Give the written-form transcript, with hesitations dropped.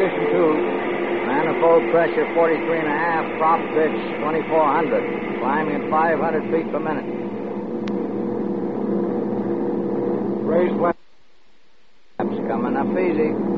position 2. Manifold pressure 43.5, prop pitch 2400, climbing at 500 feet per minute. Raised west. Coming up easy.